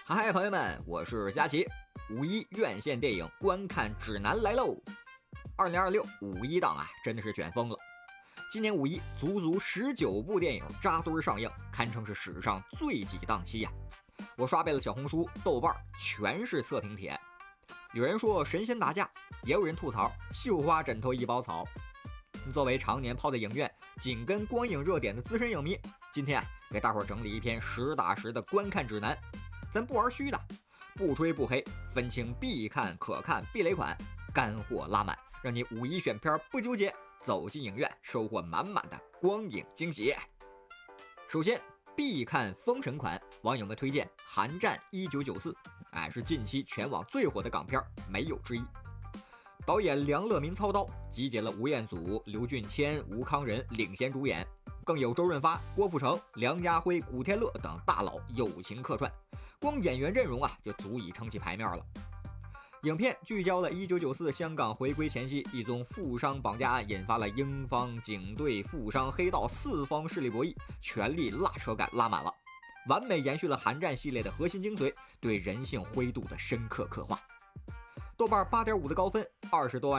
嗨，朋友们，我是佳琪。五一院线电影观看指南来喽！2026五一档啊，真的是卷疯了。今年五一足足19部电影扎堆上映，堪称是史上最挤档期呀。我刷遍了小红书、豆瓣，全是测评帖。有人说神仙打架，也有人吐槽绣花枕头一包草。作为常年泡在影院紧跟光影热点的资深影迷，今天给大伙整理一篇实打实的观看指南。咱不玩虚的，不吹不黑，分清必看可看避雷款，干货拉满，让你五一选片不纠结，走进影院收获满满的光影惊喜。首先必看封神款，网友们推荐《寒战1994》，是近期全网最火的港片，没有之一。导演梁乐民操刀，集结了吴彦祖、刘俊谦、吴康仁领衔主演，更有周润发、郭富城、梁家辉、古天乐等大佬友情客串，光演员阵容就足以撑起牌面了。影片聚焦了1994香港回归前夕一宗富商绑架案，引发了英方、警队、富商、黑道四方势力博弈，权力拉扯感拉满了，完美延续了寒战系列的核心精髓，对人性灰度的深刻刻画。豆瓣8.5的高分，20多万